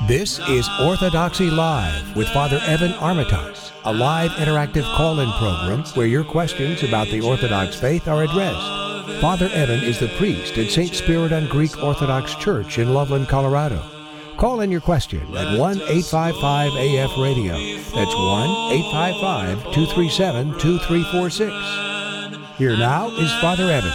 This is Orthodoxy Live with Father Evan Armitage, a live interactive call-in program where your questions about the Orthodox faith are addressed. Father Evan is the priest at St. Spiridon Greek Orthodox Church in Loveland, Colorado. Call in your question at 1-855-AF-RADIO. That's 1-855-237-2346. Here now is Father Evan.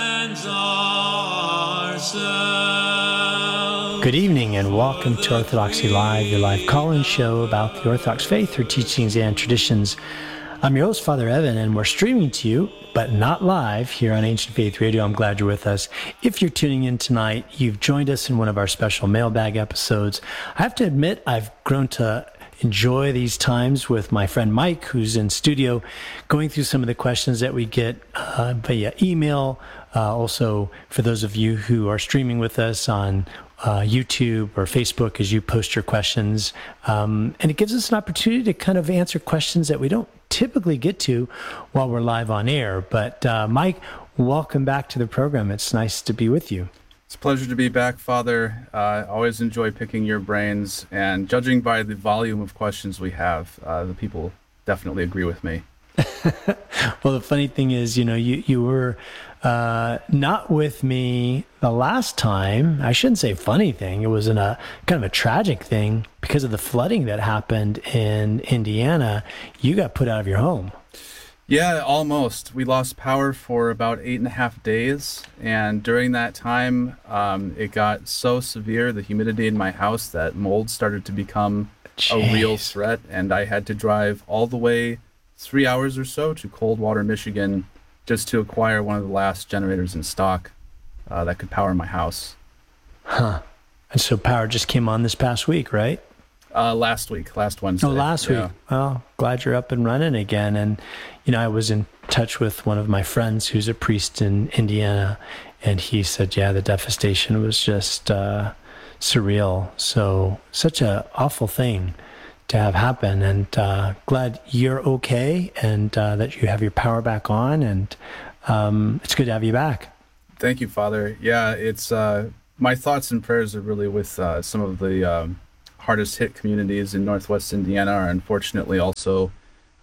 Good evening and welcome to Orthodoxy Live, your live call-in show about the Orthodox faith, her teachings and traditions. I'm your host, Father Evan, and we're streaming to you, but not live, here on Ancient Faith Radio. I'm glad you're with us. If you're tuning in tonight, you've joined us in one of our special mailbag episodes. I have to admit, I've grown to enjoy these times with my friend Mike, who's in studio, going through some of the questions that we get via email. Also, for those of you who are streaming with us on YouTube or Facebook as you post your questions. And it gives us an opportunity to kind of answer questions that we don't typically get to while we're live on air. But Mike, welcome back to the program. It's nice to be with you. It's a pleasure to be back, Father. I always enjoy picking your brains, and judging by the volume of questions we have, the people definitely agree with me. Well, the funny thing is, you were not with me the last time. I shouldn't say funny thing. It was kind of a tragic thing because of the flooding that happened in Indiana. You got put out of your home. Yeah, almost. We lost power for about 8.5 days. And during that time, it got so severe, the humidity in my house, that mold started to become a real threat. And I had to drive all the way 3 hours or so to Coldwater, Michigan, just to acquire one of the last generators in stock that could power my house. Huh. And so power just came on this past week, right? Last Wednesday. Oh, last week. Well, glad you're up and running again. And, I was in touch with one of my friends who's a priest in Indiana, and he said, yeah, the devastation was just surreal. So such a awful thing to have happen, and glad you're okay and that you have your power back on, and it's good to have you back. Thank you, Father. Yeah, it's my thoughts and prayers are really with some of the hardest hit communities in Northwest Indiana, are unfortunately also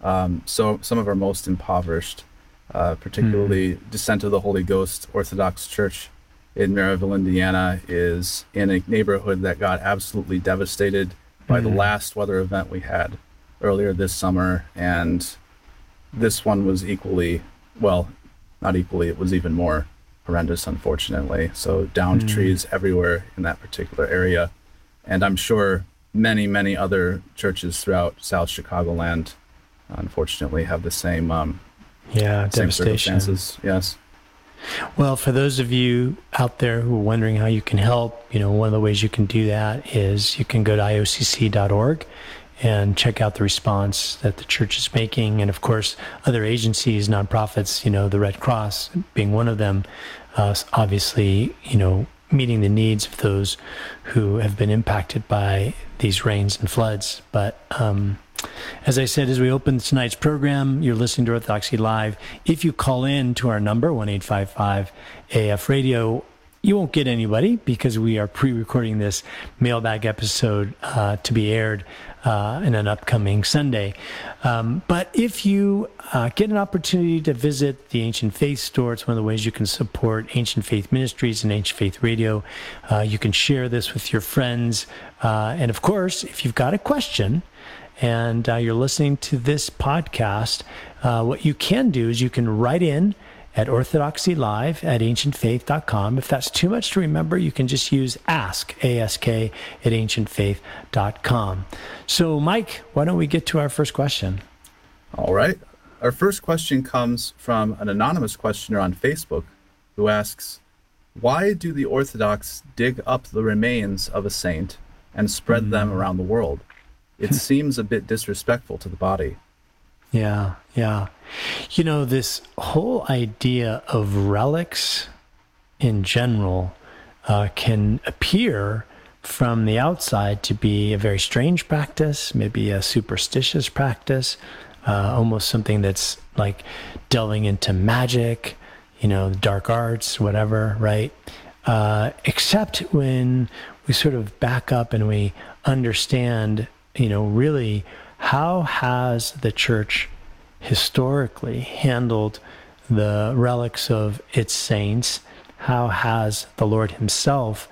so some of our most impoverished, particularly Descent of the Holy Ghost Orthodox Church in Maryville, Indiana, is in a neighborhood that got absolutely devastated by the last weather event we had earlier this summer. And this one was equally, well, not equally, it was even more horrendous, unfortunately. So downed trees everywhere in that particular area. And I'm sure many, many other churches throughout South Chicagoland, unfortunately, have the same, same circumstances. Yes. Well, for those of you out there who are wondering how you can help, one of the ways you can do that is you can go to iocc.org and check out the response that the church is making. And of course, other agencies, nonprofits, the Red Cross being one of them, obviously, meeting the needs of those who have been impacted by these rains and floods. But as I said, as we open tonight's program, you're listening to Orthodoxy Live. If you call in to our number, 1-855-AF-RADIO, you won't get anybody because we are pre-recording this mailbag episode to be aired in an upcoming Sunday. But if you get an opportunity to visit the Ancient Faith store, it's one of the ways you can support Ancient Faith Ministries and Ancient Faith Radio. You can share this with your friends. And of course, if you've got a question and you're listening to this podcast, what you can do is you can write in at orthodoxylive@ancientfaith.com. If that's too much to remember, you can just use ask, A-S-K, at ancientfaith.com. So, Mike, why don't we get to our first question? All right. Our first question comes from an anonymous questioner on Facebook who asks, why do the Orthodox dig up the remains of a saint and spread them around the world? It seems a bit disrespectful to the body. Yeah. This whole idea of relics in general can appear from the outside to be a very strange practice, maybe a superstitious practice, almost something that's like delving into magic, dark arts, whatever, right? Except when we sort of back up and we understand, really how has the church historically handled the relics of its saints? How has the Lord himself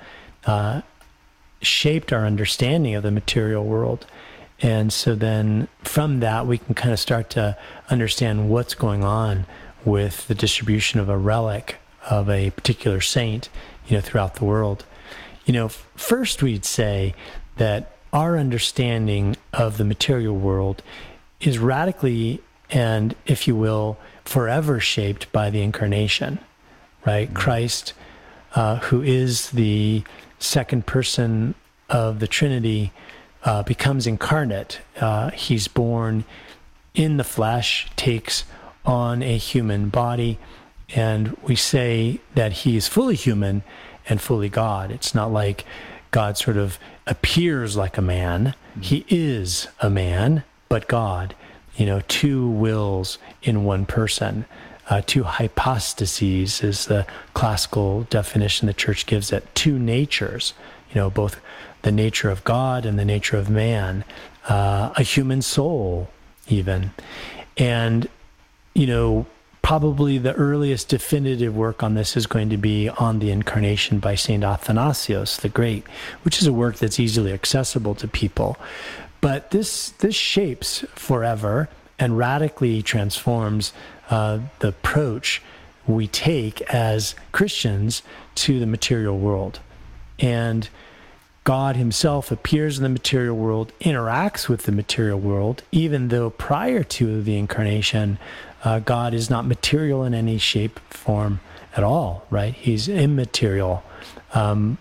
shaped our understanding of the material world? And so then from that, we can kind of start to understand what's going on with the distribution of a relic of a particular saint, throughout the world. First we'd say that our understanding of the material world is radically and, if you will, forever shaped by the incarnation, right? Christ, who is the second person of the Trinity, becomes incarnate. He's born in the flesh, takes on a human body, and we say that he is fully human and fully God. It's not like God sort of appears like a man. He is a man, but God. Two wills in one person. Two hypostases is the classical definition the church gives it. Two natures, both the nature of God and the nature of man, a human soul even. And, probably the earliest definitive work on this is going to be on the Incarnation by St. Athanasius the Great, which is a work that's easily accessible to people. But this shapes forever and radically transforms the approach we take as Christians to the material world. And God himself appears in the material world, interacts with the material world, even though prior to the incarnation, God is not material in any shape, form at all, right? He's immaterial. And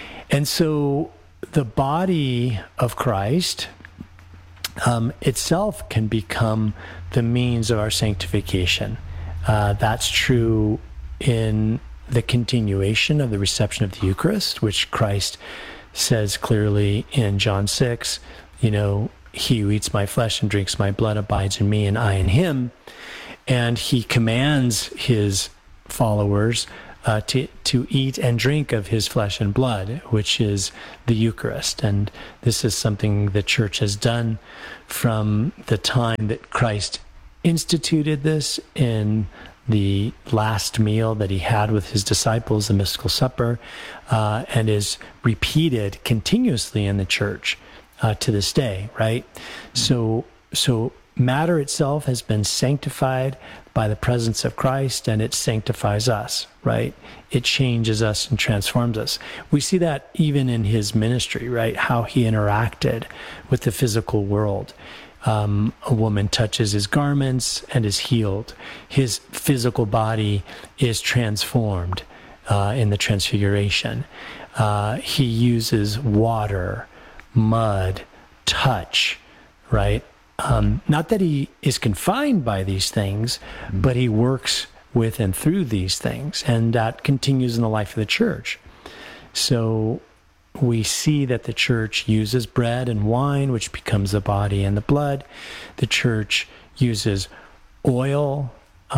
so the body of Christ itself can become the means of our sanctification. That's true in the continuation of the reception of the Eucharist, which Christ says clearly in John 6, he who eats my flesh and drinks my blood abides in me and I in him. And he commands his followers to eat and drink of his flesh and blood, which is the Eucharist. And this is something the church has done from the time that Christ instituted this in the last meal that he had with his disciples, the mystical supper, and is repeated continuously in the church to this day, right? So matter itself has been sanctified by the presence of Christ, and it sanctifies us, right? It changes us and transforms us. We see that even in his ministry, right? How he interacted with the physical world. A woman touches his garments and is healed. His physical body is transformed in the transfiguration. He uses water, mud, touch, right? Not that he is confined by these things, but he works with and through these things, and that continues in the life of the church. So we see that the church uses bread and wine, which becomes the body and the blood. The church uses oil,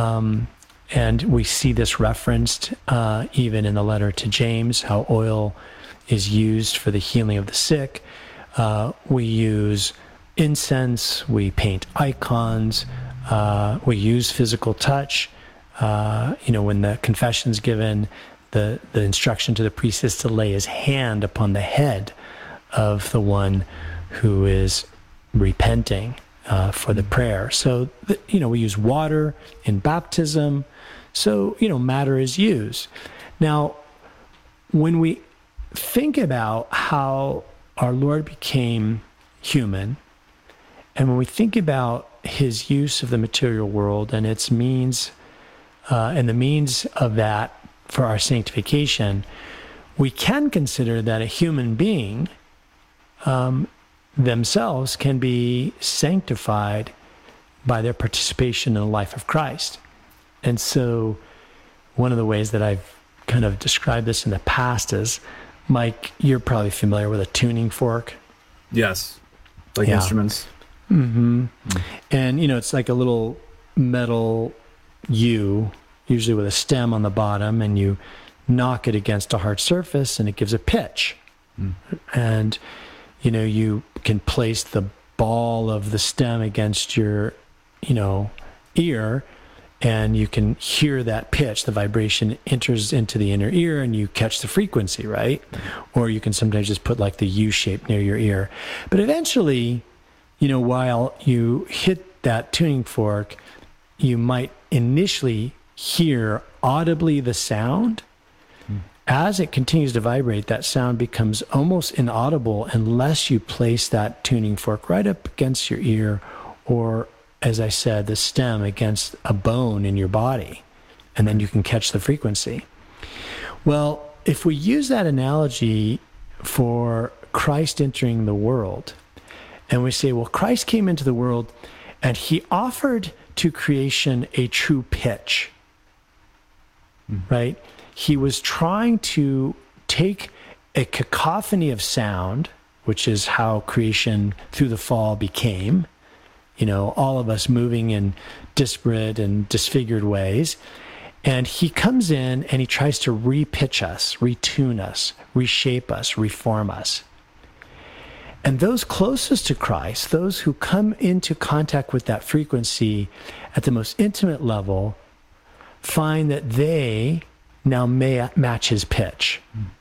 and we see this referenced even in the letter to James, how oil is used for the healing of the sick. We use incense, we paint icons, we use physical touch. When the confession's given, the instruction to the priest is to lay his hand upon the head of the one who is repenting for the prayer. So, we use water in baptism. So, matter is used. Now, when we think about how our Lord became human, and when we think about his use of the material world and its means, and the means of that for our sanctification, we can consider that a human being themselves can be sanctified by their participation in the life of Christ. And so one of the ways that I've kind of described this in the past is, Mike, you're probably familiar with a tuning fork. Yes, like instruments. Mm-hmm. And, it's like a little metal U, usually with a stem on the bottom, and you knock it against a hard surface and it gives a pitch, And, you can place the ball of the stem against your, ear, and you can hear that pitch. The vibration enters into the inner ear and you catch the frequency, right? Or you can sometimes just put like the U shape near your ear. But eventually, while you hit that tuning fork, you might initially hear audibly the sound. As it continues to vibrate, that sound becomes almost inaudible unless you place that tuning fork right up against your ear, or, as I said, the stem against a bone in your body, and then you can catch the frequency. Well, if we use that analogy for Christ entering the world, and we say, well, Christ came into the world and he offered to creation a true pitch, right? He was trying to take a cacophony of sound, which is how creation through the fall became, all of us moving in disparate and disfigured ways. And he comes in and he tries to repitch us, retune us, reshape us, reform us. And those closest to Christ, those who come into contact with that frequency at the most intimate level, find that they now may match his pitch.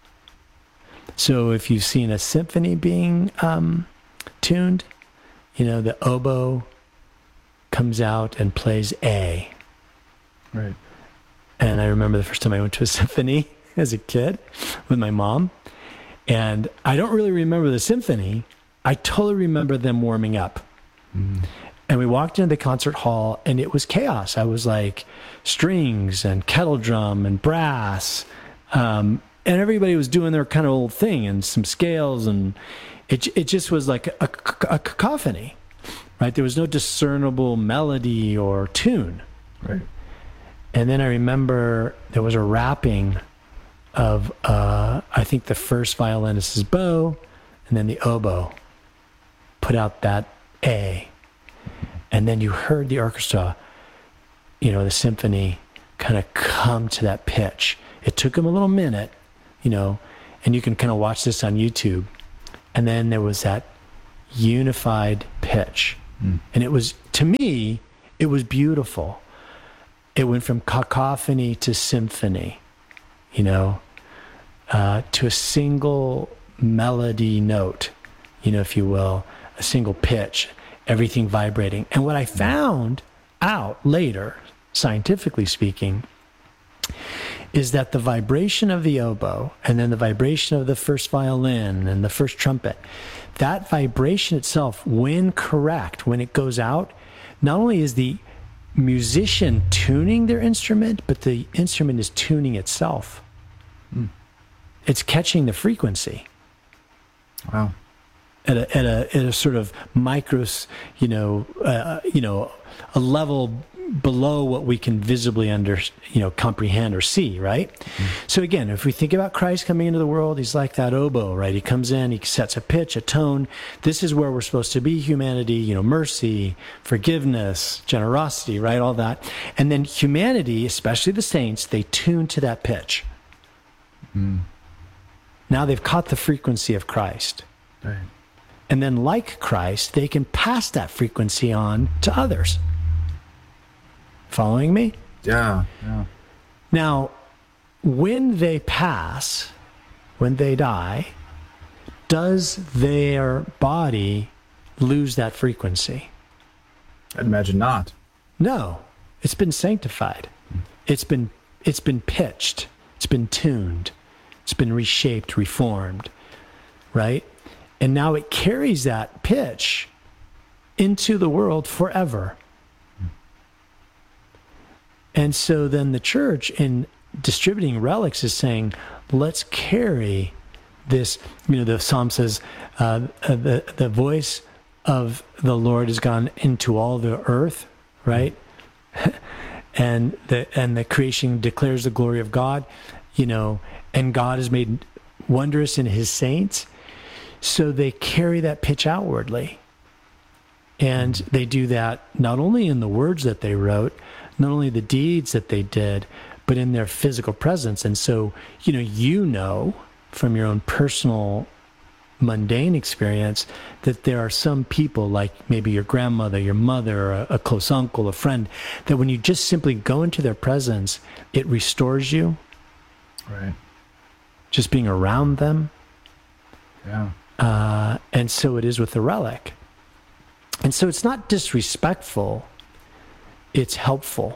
So if you've seen a symphony being tuned, the oboe comes out and plays A. Right. And I remember the first time I went to a symphony as a kid with my mom. And I don't really remember the symphony. I totally remember them warming up. And we walked into the concert hall and it was chaos. I was like strings and kettle drum and brass. And everybody was doing their kind of old thing and some scales. And it just was like a cacophony, right? There was no discernible melody or tune. Right. And then I remember there was a rapping of, I think the first violinist's bow, and then the oboe put out that A. And then you heard the orchestra, the symphony kind of come to that pitch. It took them a little minute, and you can kind of watch this on YouTube. And then there was that unified pitch. And it was, to me, it was beautiful. It went from cacophony to symphony, to a single melody note, if you will, a single pitch, everything vibrating. And what I found out later, scientifically speaking, is that the vibration of the oboe and then the vibration of the first violin and the first trumpet, that vibration itself, when correct, when it goes out, not only is the musician tuning their instrument, but the instrument is tuning itself. It's catching the frequency. Wow. At a sort of micro, a level below what we can visibly comprehend or see, right? So again, if we think about Christ coming into the world, he's like that oboe, right? He comes in, he sets a pitch, a tone. This is where we're supposed to be, humanity, mercy, forgiveness, generosity, right? All that. And then humanity, especially the saints, they tune to that pitch. Now they've caught the frequency of Christ. Right. And then like Christ, they can pass that frequency on to others. Following me? Yeah. Now, when they pass, when they die, does their body lose that frequency? I'd imagine not. No. It's been sanctified. It's been pitched. It's been tuned. It's been reshaped, reformed, right? And now it carries that pitch into the world forever. And so then the church, in distributing relics, is saying, let's carry this. The psalm says, the voice of the Lord has gone into all the earth, right? and the creation declares the glory of God, and God has made wondrous in his saints. So they carry that pitch outwardly. And they do that not only in the words that they wrote, not only the deeds that they did, but in their physical presence. And so, from your own personal mundane experience, that there are some people, like maybe your grandmother, your mother, or a close uncle, a friend, that when you just simply go into their presence, it restores you. Right. Just being around them. Yeah. And so it is with the relic. And so it's not disrespectful, it's helpful.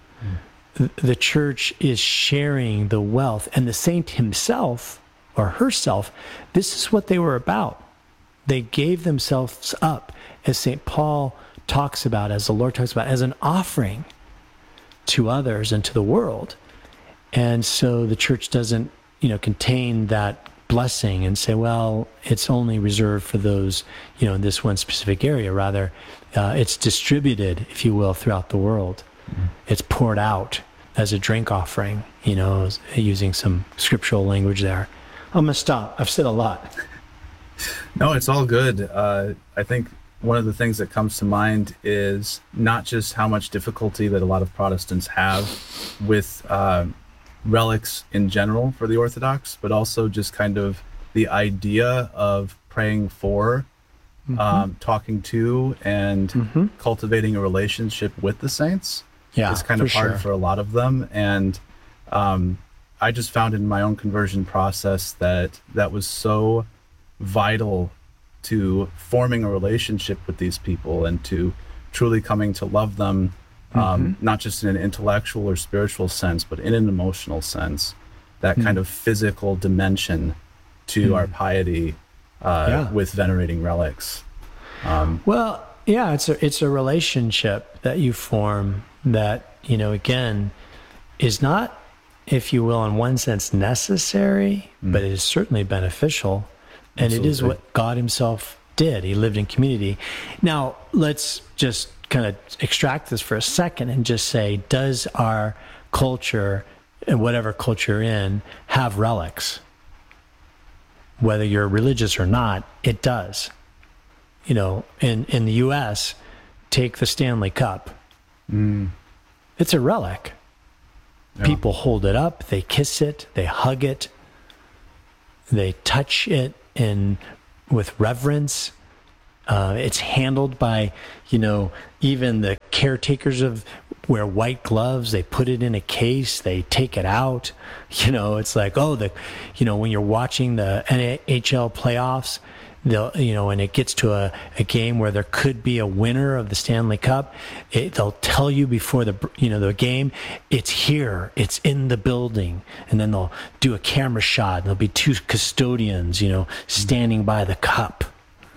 The church is sharing the wealth, and the saint himself or herself, this is what they were about. They gave themselves up, as St. Paul talks about, as the Lord talks about, as an offering to others and to the world. And so the church doesn't, contain that blessing and say, well, it's only reserved for those, in this one specific area. Rather, it's distributed, if you will, throughout the world. It's poured out as a drink offering, using some scriptural language there. I'm going to stop. I've said a lot. No, it's all good. I think one of the things that comes to mind is not just how much difficulty that a lot of Protestants have with relics in general for the Orthodox, but also just kind of the idea of praying for, talking to, and cultivating a relationship with the saints. Yeah, it's kind of hard for a lot of them. And I just found in my own conversion process that was so vital to forming a relationship with these people and to truly coming to love them, not just in an intellectual or spiritual sense, but in an emotional sense, that kind of physical dimension to our piety with venerating relics. Well, yeah, it's a relationship that you form that, again, is not, if you will, in one sense necessary, but it is certainly beneficial. And Absolutely. It is what God himself did. He lived in community. Now, let's just kind of extract this for a second and just say, does our culture, and whatever culture you're in, have relics? Whether you're religious or not, it does. In the U.S., take the Stanley Cup. It's a relic. Yeah. People hold it up, they kiss it, they hug it, they touch it with reverence. It's handled by, even the caretakers wear white gloves. They put it in a case. They take it out. It's like, when you're watching the NHL playoffs, and it gets to a game where there could be a winner of the Stanley Cup, they'll tell you before the game, it's here, it's in the building, and then they'll do a camera shot, and there'll be two custodians, standing by the cup.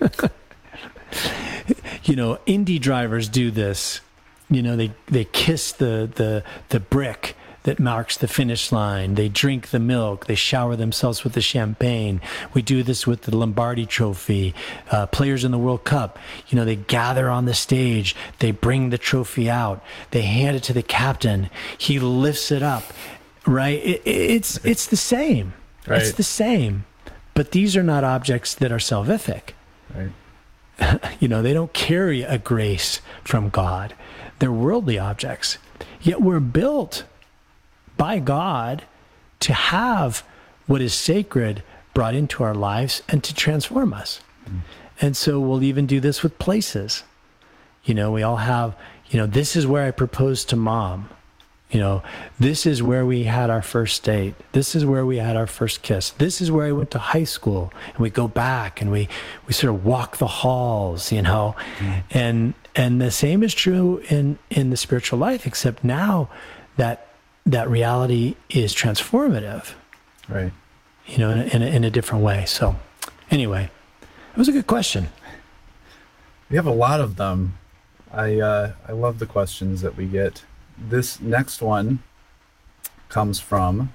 Indy drivers do this. They kiss the brick that marks the finish line. They drink the milk. They shower themselves with the champagne. We do this with the Lombardi Trophy. Players in the World Cup, they gather on the stage. They bring the trophy out. They hand it to the captain. He lifts it up. Right? It's the same. Right. It's the same. But these are not objects that are salvific. Right. They don't carry a grace from God. They're worldly objects. Yet we're built by God to have what is sacred brought into our lives and to transform us. And so we'll even do this with places. We all have, this is where I proposed to Mom. This is where we had our first date. This is where we had our first kiss. This is where I went to high school. And we go back and we sort of walk the halls, And the same is true in the spiritual life, except now that reality is transformative. Right. In a different way. So anyway, it was a good question. We have a lot of them. I love the questions that we get. This next one comes from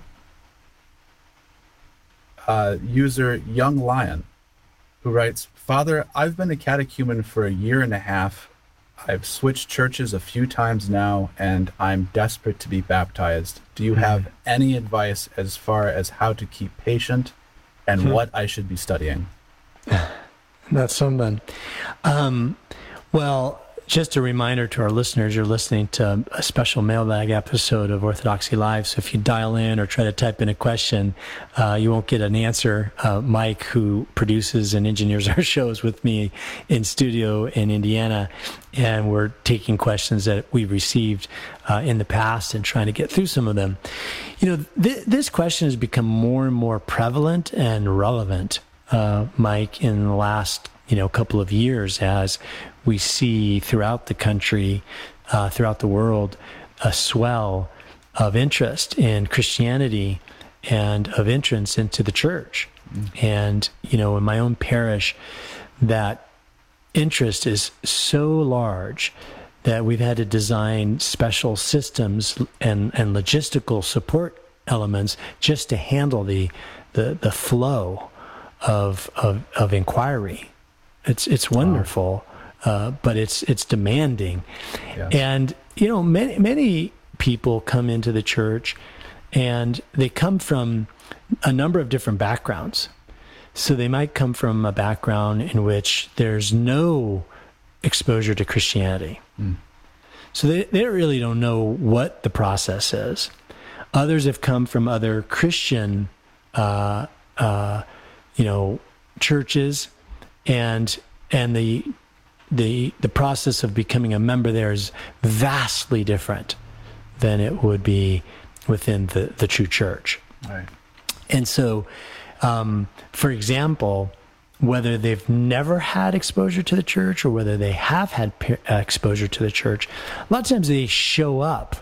user Young Lion, who writes, Father, I've been a catechumen for 1.5 years. I've switched churches a few times now, and I'm desperate to be baptized. Do you have any advice as far as how to keep patient and what I should be studying? That's something. Well, Just a reminder to our listeners, you're listening to a special mailbag episode of Orthodoxy Live. So if you dial in or try to type in a question, you won't get an answer. Mike, who produces and engineers our shows with me in studio in Indiana, and we're taking questions that we've received in the past and trying to get through some of them. This question has become more and more prevalent and relevant, Mike, in the last couple of years, as we see throughout the country, throughout the world, a swell of interest in Christianity and of entrance into the church. And, in my own parish, that interest is so large that we've had to design special systems and logistical support elements just to handle the flow of inquiry. It's wonderful, but it's demanding. Yeah. And, many people come into the church and they come from a number of different backgrounds. So they might come from a background in which there's no exposure to Christianity. So they really don't know what the process is. Others have come from other Christian, churches, and the process of becoming a member there is vastly different than it would be within the true church. Right. And so, for example, whether they've never had exposure to the church or whether they have had exposure to the church, a lot of times they show up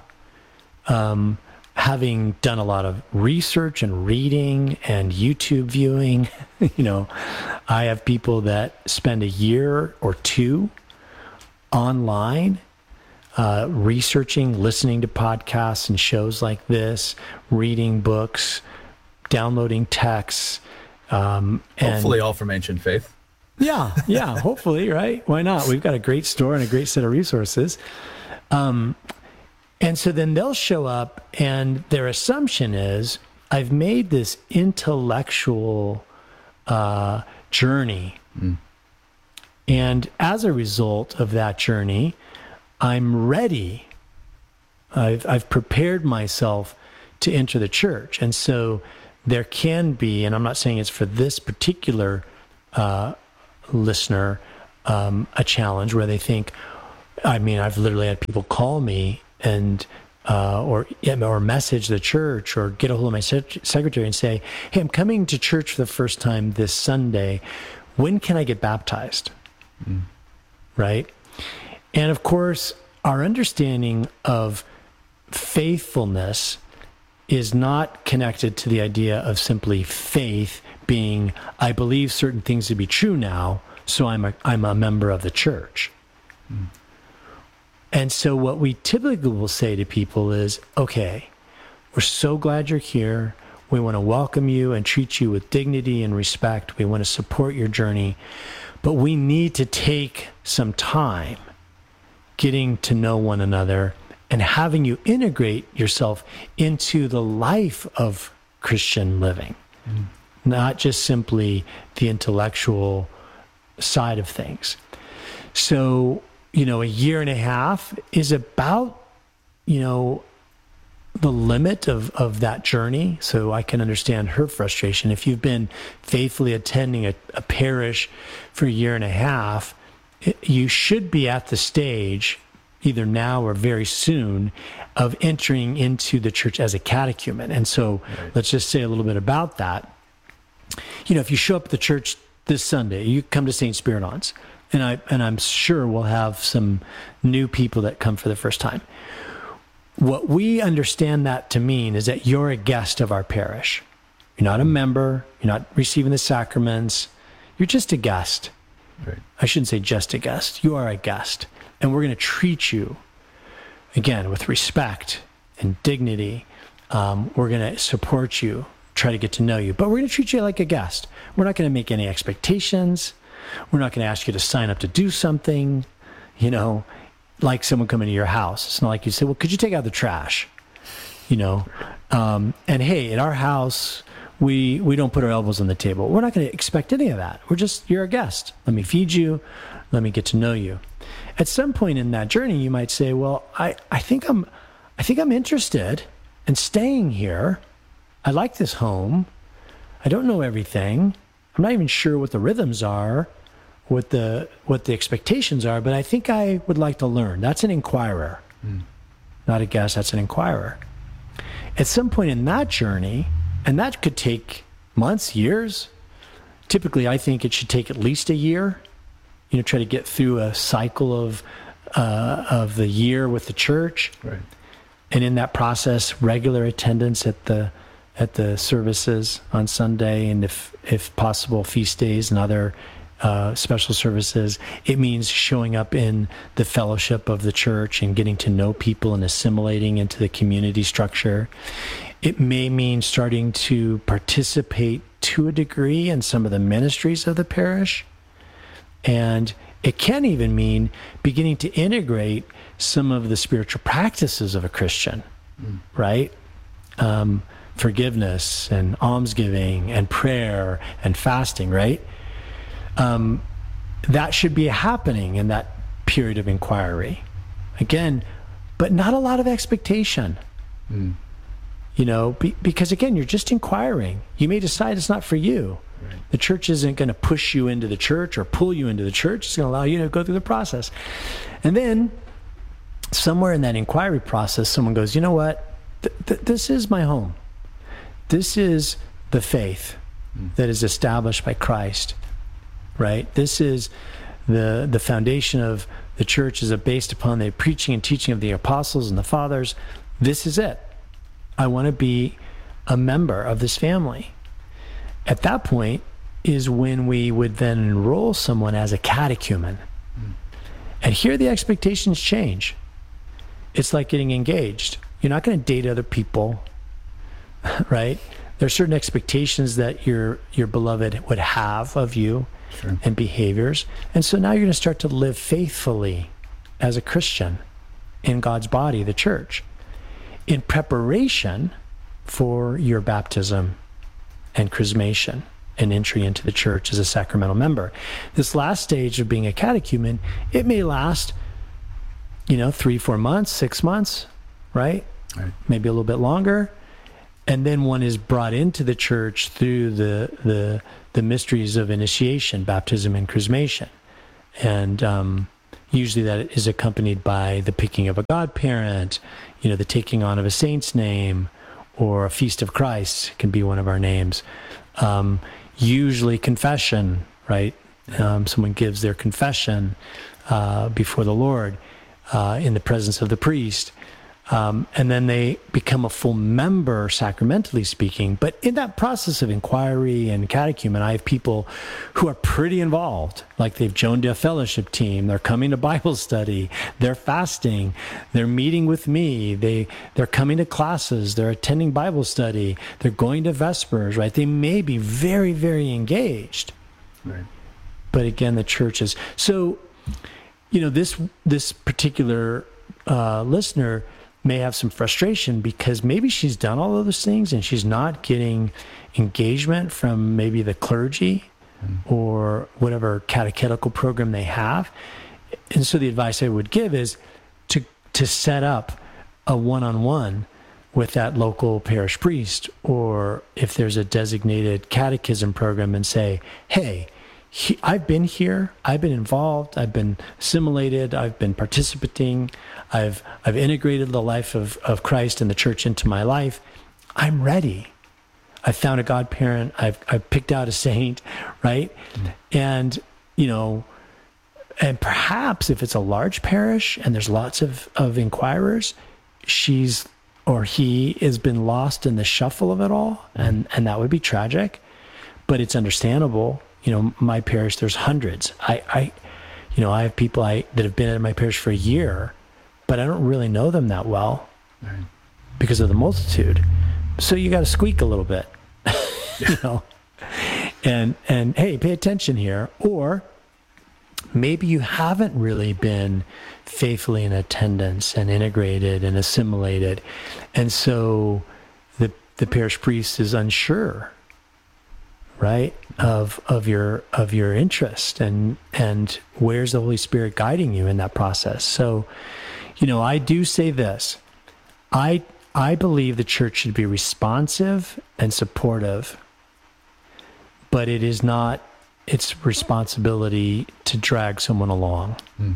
having done a lot of research and reading and YouTube viewing. I have people that spend a year or two online researching, listening to podcasts and shows like this, reading books, downloading texts. Hopefully all from Ancient Faith. Yeah, hopefully, right? Why not? We've got a great store and a great set of resources. And so then they'll show up and their assumption is, I've made this intellectual journey. And as a result of that journey, I'm ready. I've prepared myself to enter the church. And so there can be, and I'm not saying it's for this particular listener, a challenge where they think, I've literally had people call me and or message the church or get a hold of my secretary and say, hey, I'm coming to church for the first time this Sunday. When can I get baptized? Right? And of course, our understanding of faithfulness is not connected to the idea of simply faith being, I believe certain things to be true now, so I'm a member of the church. And so what we typically will say to people is, okay, we're so glad you're here. We want to welcome you and treat you with dignity and respect. We want to support your journey, but we need to take some time getting to know one another and having you integrate yourself into the life of Christian living, not just simply the intellectual side of things. So, a year and a half is about, the limit of that journey. So I can understand her frustration. If you've been faithfully attending a parish for a year and a half, you should be at the stage, either now or very soon, of entering into the church as a catechumen. And so Let's just say a little bit about that. If you show up at the church this Sunday, you come to St. Spiridon's, and I'm sure we'll have some new people that come for the first time. What we understand that to mean is that you're a guest of our parish. You're not a member. You're not receiving the sacraments. You're just a guest. Right. I shouldn't say just a guest. You are a guest. And we're going to treat you, again, with respect and dignity. We're going to support you, try to get to know you. But we're going to treat you like a guest. We're not going to make any expectations. We're not going to ask you to sign up to do something, like someone coming to your house. It's not like you say, well, could you take out the trash? And hey, at our house, we don't put our elbows on the table. We're not going to expect any of that. You're a guest. Let me feed you. Let me get to know you. At some point in that journey, you might say, well, I think I'm interested in staying here. I like this home. I don't know everything. I'm not even sure what the rhythms are, what the expectations are, but I think I would like to learn. That's an inquirer. Not a guest, that's an inquirer. At some point in that journey, and that could take months, years. Typically, I think it should take at least a year. Try to get through a cycle of the year with the church. Right. And in that process, regular attendance at the services on Sunday, and if possible, feast days and other special services. It means showing up in the fellowship of the church and getting to know people and assimilating into the community structure. It may mean starting to participate to a degree in some of the ministries of the parish. And it can even mean beginning to integrate some of the spiritual practices of a Christian, right? Forgiveness and almsgiving and prayer and fasting, right? That should be happening in that period of inquiry. Again, but not a lot of expectation. Because again, you're just inquiring. You may decide it's not for you. Right. The church isn't going to push you into the church or pull you into the church. It's going to allow you to go through the process. And then somewhere in that inquiry process, someone goes, you know what? This is my home. This is the faith that is established by Christ, right? This is the foundation of the church is based upon the preaching and teaching of the apostles and the fathers. This is it. I want to be a member of this family. At that point is when we would then enroll someone as a catechumen. And here the expectations change. It's like getting engaged. You're not going to date other people, right? There are certain expectations that your beloved would have of you. Sure. And behaviors. And so now you're going to start to live faithfully as a Christian in God's body, the church, in preparation for your baptism and chrismation and entry into the church as a sacramental member. This last stage of being a catechumen, it may last, 3-4 months, 6 months, right? Maybe a little bit longer. And then one is brought into the church through the mysteries of initiation, baptism and chrismation. And usually that is accompanied by the picking of a godparent, the taking on of a saint's name, or a feast of Christ can be one of our names. Usually confession, right? Someone gives their confession before the Lord in the presence of the priest. And then they become a full member, sacramentally speaking. But in that process of inquiry and catechumen, I have people who are pretty involved. Like they've joined a fellowship team. They're coming to Bible study. They're fasting. They're meeting with me. They're coming to classes. They're attending Bible study. They're going to Vespers, right? They may be very, very engaged. Right. But again, the church is... So, this particular listener may have some frustration because maybe she's done all of those things and she's not getting engagement from maybe the clergy or whatever catechetical program they have. And so the advice I would give is to set up a one-on-one with that local parish priest, or if there's a designated catechism program, and say, hey, I've been here, I've been involved, I've been assimilated, I've been participating, I've integrated the life of Christ and the church into my life. I'm ready. I've found a godparent, I've picked out a saint, right? And, and perhaps if it's a large parish and there's lots of inquirers, she's or he has been lost in the shuffle of it all, and that would be tragic, but it's understandable. My parish, there's hundreds. I have people that have been at my parish for a year, but I don't really know them that well because of the multitude. So you got to squeak a little bit, and hey, pay attention here. Or maybe you haven't really been faithfully in attendance and integrated and assimilated, and so the parish priest is unsure. right? Of your interest, and where's the Holy Spirit guiding you in that process? So, I do say this. I believe the church should be responsive and supportive, but it is not its responsibility to drag someone along.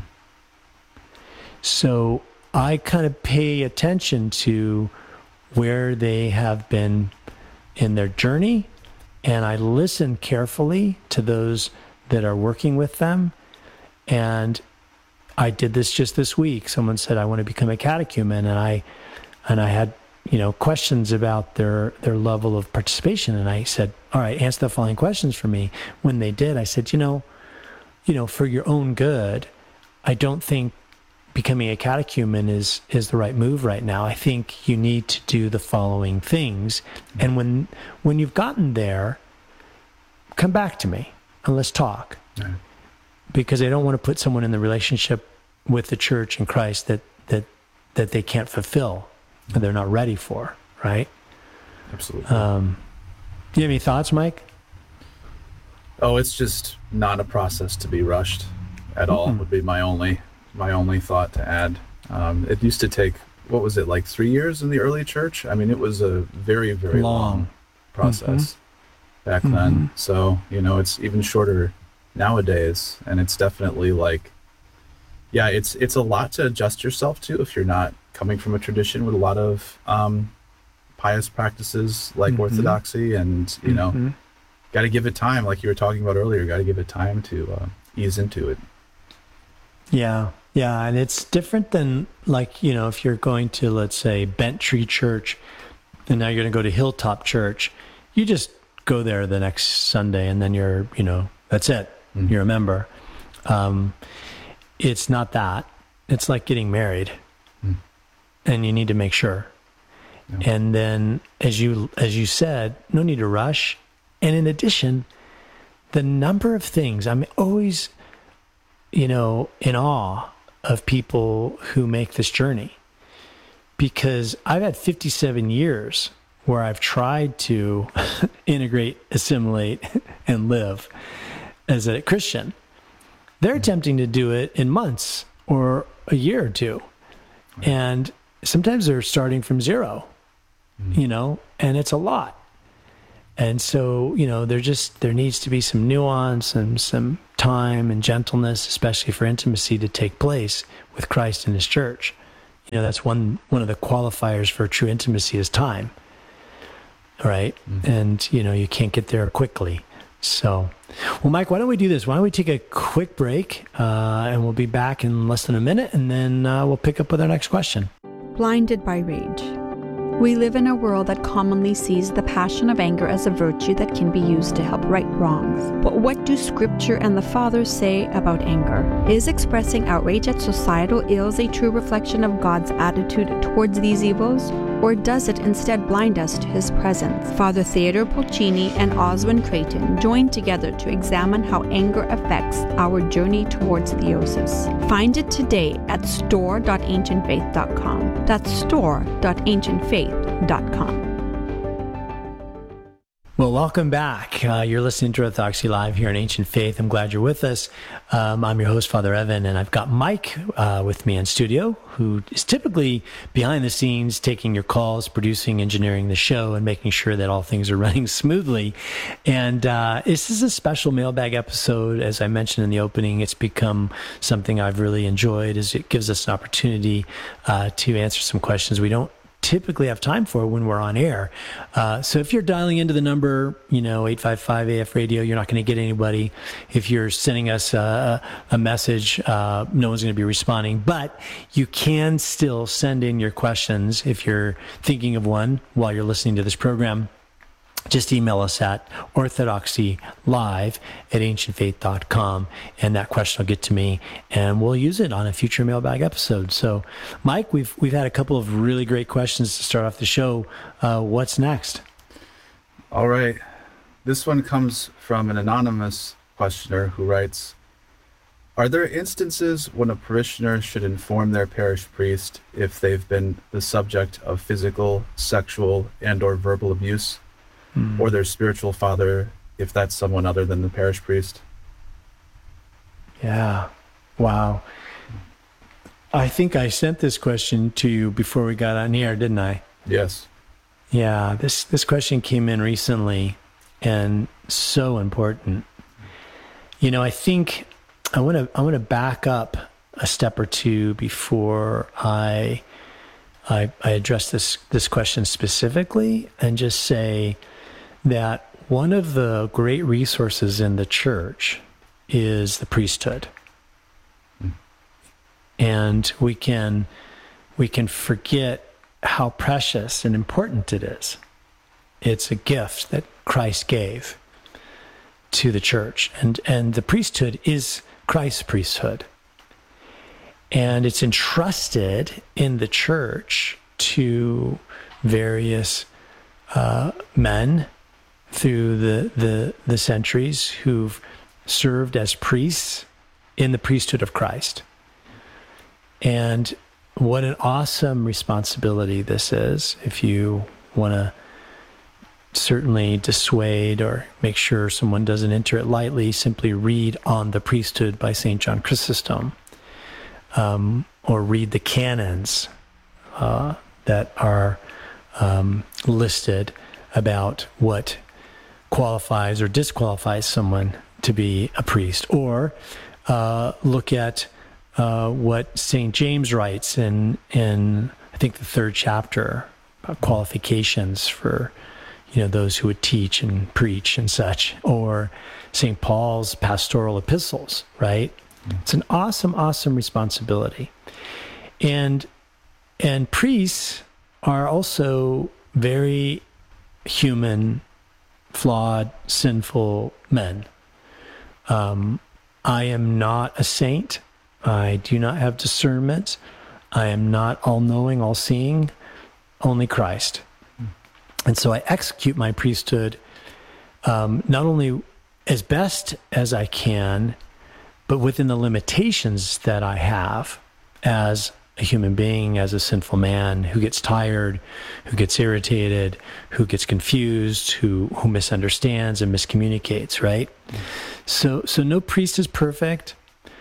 So I kind of pay attention to where they have been in their journey, and I listen carefully to those that are working with them. And I did this just this week. Someone said, I want to become a catechumen, and I had questions about their level of participation, and I said, all right, answer the following questions for me. When they did, I said, for your own good, I don't think becoming a catechumen is the right move right now. I think you need to do the following things. And when you've gotten there, come back to me and let's talk. Right. Because I don't want to put someone in the relationship with the church and Christ that they can't fulfill, and they're not ready for, right? Absolutely. Do you have any thoughts, Mike? Oh, it's just not a process to be rushed at all, would be my only thought to add. It used to take, what was it, like 3 years in the early church? I mean, it was a very, very long process back then. So, it's even shorter nowadays. And it's definitely like, yeah, it's a lot to adjust yourself to if you're not coming from a tradition with a lot of pious practices like Orthodoxy, and, got to give it time, like you were talking about earlier, got to give it time to ease into it. Yeah, and it's different than, like, if you're going to, let's say, Bent Tree Church, and now you're going to go to Hilltop Church, you just go there the next Sunday, and then you're, that's it. You're a member. It's not that. It's like getting married, and you need to make sure. Yeah. And then, as you said, no need to rush. And in addition, the number of things, I'm always, in awe of people who make this journey, because I've had 57 years where I've tried to integrate, assimilate, and live as a Christian. They're attempting to do it in months or a year or two. And sometimes they're starting from zero, and it's a lot. And so, there needs to be some nuance and some time and gentleness, especially for intimacy to take place with Christ and his church. That's one of the qualifiers for true intimacy is time, right? And, you can't get there quickly. So, well, Mike, why don't we do this? Why don't we take a quick break, and we'll be back in less than a minute, and then we'll pick up with our next question. Blinded by rage. We live in a world that commonly sees the passion of anger as a virtue that can be used to help right wrongs. But what do Scripture and the Fathers say about anger? Is expressing outrage at societal ills a true reflection of God's attitude towards these evils? Or does it instead blind us to his presence? Father Theodore Pulcini and Oswin Creighton joined together to examine how anger affects our journey towards theosis. Find it today at store.ancientfaith.com. That's store.ancientfaith.com. Well, welcome back. You're listening to Orthodoxy Live here on Ancient Faith. I'm glad you're with us. I'm your host, Father Evan, and I've got Mike with me in studio, who is typically behind the scenes, taking your calls, producing, engineering the show, and making sure that all things are running smoothly. And this is a special mailbag episode. As I mentioned in the opening, it's become something I've really enjoyed, as it gives us an opportunity to answer some questions we don't typically have time for when we're on air. So if you're dialing into the number, 855 AF radio, you're not going to get anybody. If you're sending us a message, no one's going to be responding, but you can still send in your questions if you're thinking of one while you're listening to this program. Just email us at orthodoxylive@ancientfaith.com, and that question will get to me, and we'll use it on a future mailbag episode. So, Mike, we've had a couple of really great questions to start off the show. What's next? All right. This one comes from an anonymous questioner who writes, are there instances when a parishioner should inform their parish priest if they've been the subject of physical, sexual, and/or verbal abuse? Or their spiritual father if that's someone other than the parish priest. Yeah. Wow. I think I sent this question to you before we got on here, didn't I? Yes. Yeah, this question came in recently and so important. You know, I think I want to back up a step or two before I address this question specifically, and just say that one of the great resources in the church is the priesthood. And we can forget how precious and important it is. It's a gift that Christ gave to the church. And the priesthood is Christ's priesthood. And it's entrusted in the church to various men through the centuries who've served as priests in the priesthood of Christ. And what an awesome responsibility this is. If you want to certainly dissuade or make sure someone doesn't enter it lightly, simply read On the Priesthood by St. John Chrysostom, or read the canons that are listed about what qualifies or disqualifies someone to be a priest, or look at what St. James writes in I think the 3rd chapter about qualifications for those who would teach and preach and such, or St. Paul's pastoral epistles, right? It's an awesome responsibility. And priests are also very human, flawed, sinful men. I am not a saint. I do not have discernment. I am not all-knowing, all-seeing, only Christ. And so I execute my priesthood not only as best as I can, but within the limitations that I have as a human being, as a sinful man who gets tired, who gets irritated, who gets confused, who misunderstands and miscommunicates, right? So no priest is perfect.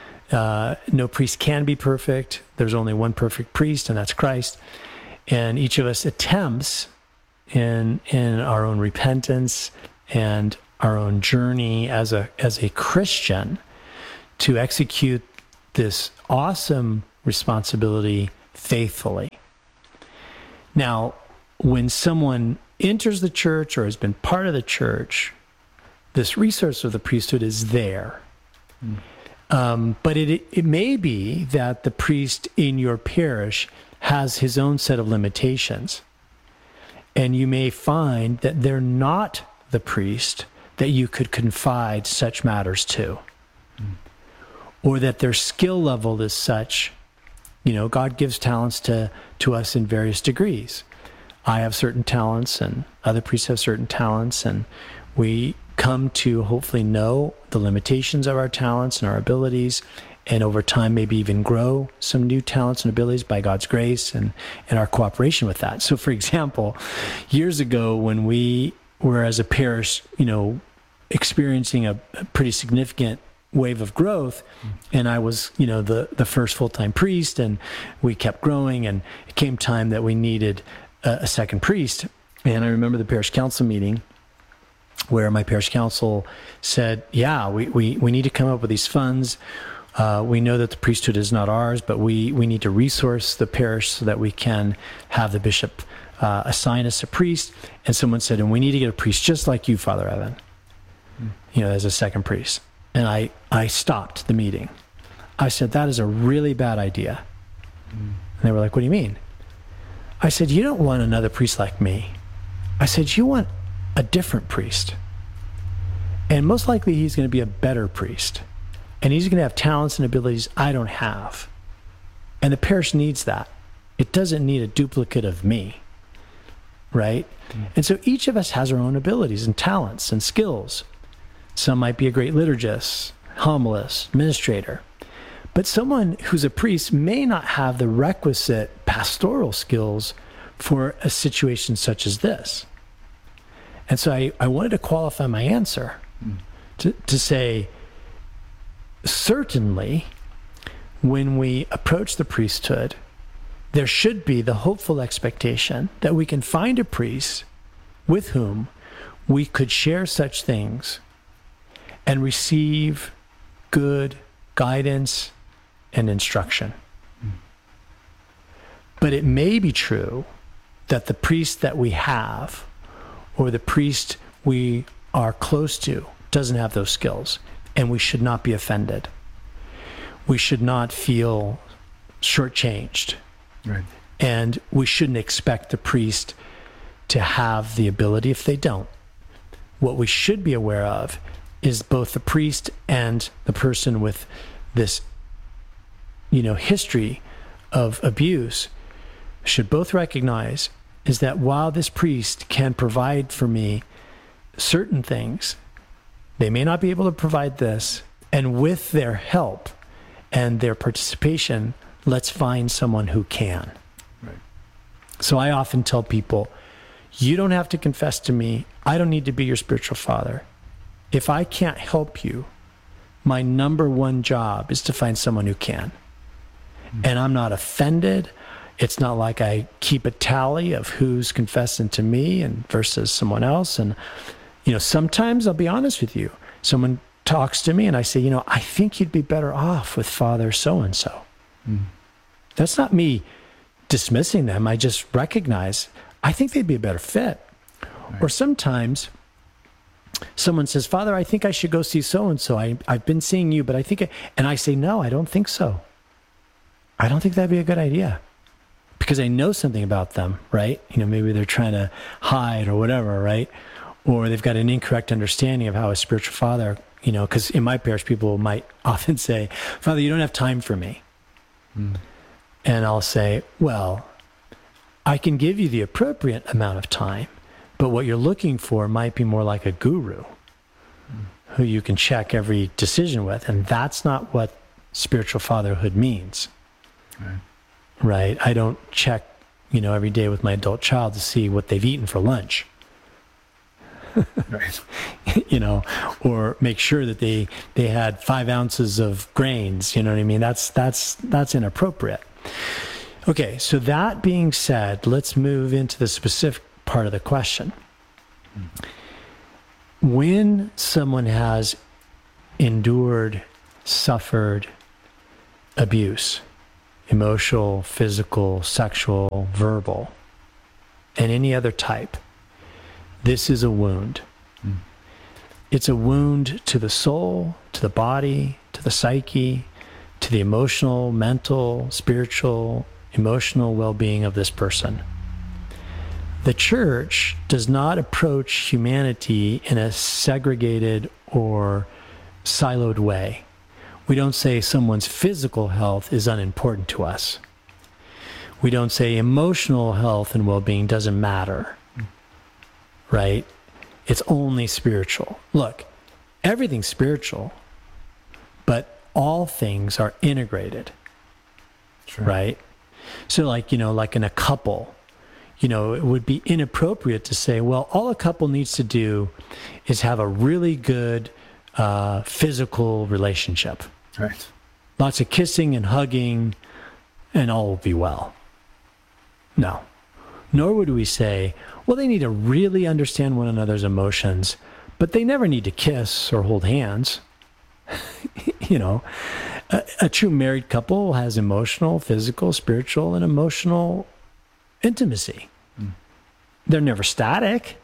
No priest can be perfect. There's only one perfect priest, and that's Christ. And each of us attempts in our own repentance and our own journey as a Christian to execute this awesome responsibility faithfully. Now, when someone enters the church or has been part of the church, this resource of the priesthood is there. But it may be that the priest in your parish has his own set of limitations. And you may find that they're not the priest that you could confide such matters to. Or that their skill level is such, God gives talents to us in various degrees. I have certain talents and other priests have certain talents, and we come to hopefully know the limitations of our talents and our abilities, and over time maybe even grow some new talents and abilities by God's grace and our cooperation with that. So for example, years ago when we were as a parish, experiencing a pretty significant wave of growth, and I was, the first full-time priest, and we kept growing, and it came time that we needed a second priest. And I remember the parish council meeting where my parish council said, yeah, we need to come up with these funds. We know that the priesthood is not ours, but we need to resource the parish so that we can have the bishop assign us a priest. And someone said, and we need to get a priest just like you, Father Evan, as a second priest. And I stopped the meeting. I said, that is a really bad idea. And they were like, what do you mean? I said, you don't want another priest like me. I said, you want a different priest. And most likely he's going to be a better priest. And he's going to have talents and abilities I don't have. And the parish needs that. It doesn't need a duplicate of me, right? And so each of us has our own abilities and talents and skills. Some might be a great liturgist, homilist, administrator. But someone who's a priest may not have the requisite pastoral skills for a situation such as this. And so I wanted to qualify my answer. To say, certainly, when we approach the priesthood, there should be the hopeful expectation that we can find a priest with whom we could share such things and receive good guidance and instruction. But it may be true that the priest that we have, or the priest we are close to, doesn't have those skills, and we should not be offended. We should not feel shortchanged. Right. And we shouldn't expect the priest to have the ability if they don't. What we should be aware of is both the priest and the person with this, history of abuse should both recognize is that while this priest can provide for me certain things, they may not be able to provide this. And with their help and their participation, let's find someone who can. Right. So I often tell people, you don't have to confess to me. I don't need to be your spiritual father. If I can't help you, my number one job is to find someone who can. And I'm not offended. It's not like I keep a tally of who's confessing to me and versus someone else. And, sometimes I'll be honest with you. Someone talks to me and I say, I think you'd be better off with Father so-and-so. That's not me dismissing them. I just recognize, I think they'd be a better fit. Right. Or sometimes someone says, Father, I think I should go see so-and-so. I've been seeing you, but and I say, no, I don't think so. I don't think that'd be a good idea. Because I know something about them, right? Maybe they're trying to hide or whatever, right? Or they've got an incorrect understanding of how a spiritual father, because in my parish, people might often say, Father, you don't have time for me. And I'll say, well, I can give you the appropriate amount of time, but what you're looking for might be more like a guru who you can check every decision with. And that's not what spiritual fatherhood means. Right? I don't check, every day with my adult child to see what they've eaten for lunch. Right. Or make sure that they had 5 ounces of grains. You know what I mean? That's inappropriate. Okay, so that being said, let's move into the specific part of the question. When someone has endured, suffered abuse, emotional, physical, sexual, verbal, and any other type, this is a wound. It's a wound to the soul, to the body, to the psyche, to the emotional, mental, spiritual, emotional well-being of this person. The church does not approach humanity in a segregated or siloed way. We don't say someone's physical health is unimportant to us. We don't say emotional health and well-being doesn't matter, right? It's only spiritual. Look, everything's spiritual, but all things are integrated, right? So like in a couple, it would be inappropriate to say, well, all a couple needs to do is have a really good physical relationship. Right. Lots of kissing and hugging, and all will be well. No. Nor would we say, well, they need to really understand one another's emotions, but they never need to kiss or hold hands. A true married couple has emotional, physical, spiritual, and emotional intimacy. They're never static,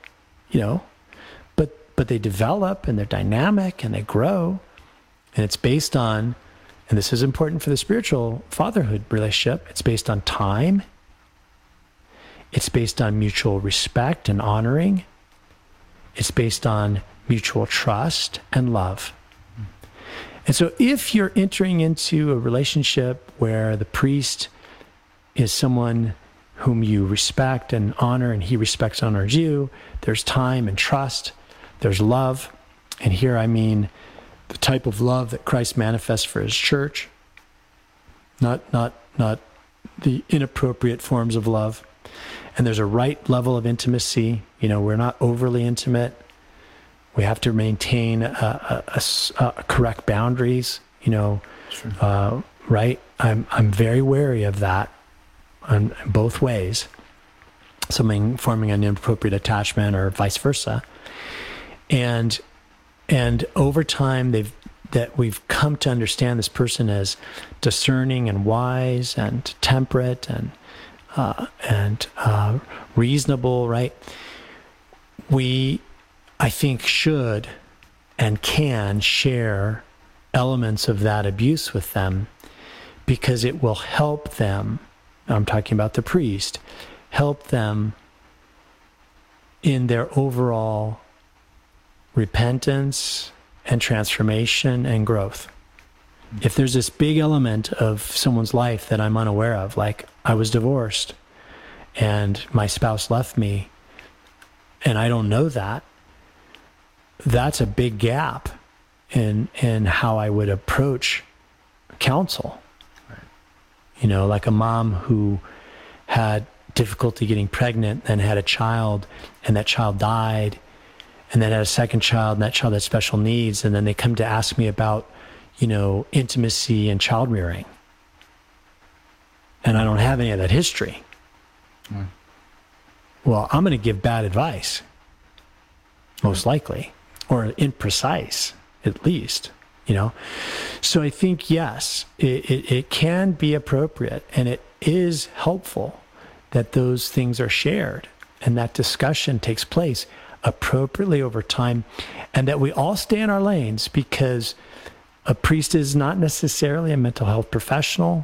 but they develop and they're dynamic and they grow. And it's based on, and this is important for the spiritual fatherhood relationship, it's based on time. It's based on mutual respect and honoring. It's based on mutual trust and love. And so if you're entering into a relationship where the priest is someone whom you respect and honor, and he respects and honors you, there's time and trust, there's love. And here I mean the type of love that Christ manifests for his church, not the inappropriate forms of love. And there's a right level of intimacy. We're not overly intimate. We have to maintain correct boundaries, Sure. right? I'm very wary of that on both ways. Something forming an inappropriate attachment or vice versa. And over time we've come to understand this person as discerning and wise and temperate and reasonable, right? We, I think, should and can share elements of that abuse with them because it will help them, I'm talking about the priest, help them in their overall repentance and transformation and growth. If there's this big element of someone's life that I'm unaware of, like I was divorced and my spouse left me and I don't know that, that's a big gap in how I would approach counsel. Right. Like a mom who had difficulty getting pregnant, then had a child, and that child died, and then had a second child, and that child had special needs, and then they come to ask me about, intimacy and child rearing. And I don't have any of that history. Mm. Well, I'm going to give bad advice, most likely, or imprecise, at least, So I think, yes, it can be appropriate, and it is helpful that those things are shared and that discussion takes place appropriately over time, and that we all stay in our lanes, because a priest is not necessarily a mental health professional.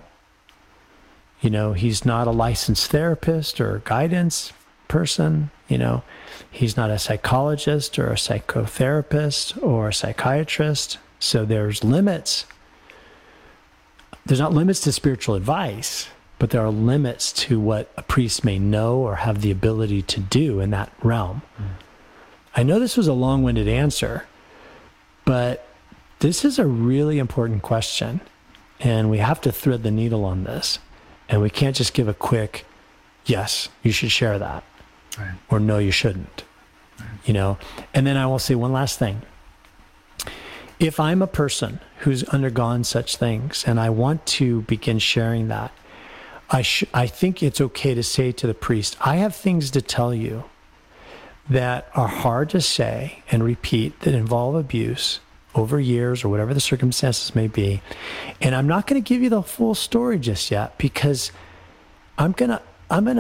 He's not a licensed therapist or guidance person. He's not a psychologist or a psychotherapist or a psychiatrist. So there's limits. There's not limits to spiritual advice, but there are limits to what a priest may know or have the ability to do in that realm. Mm. I know this was a long-winded answer, but this is a really important question, and we have to thread the needle on this. And we can't just give a quick, yes, you should share that, right, or no, you shouldn't, right. And then I will say one last thing. If I'm a person who's undergone such things and I want to begin sharing that, I think it's okay to say to the priest, I have things to tell you that are hard to say and repeat, that involve abuse over years or whatever the circumstances may be. And I'm not going to give you the full story just yet, because I'm going to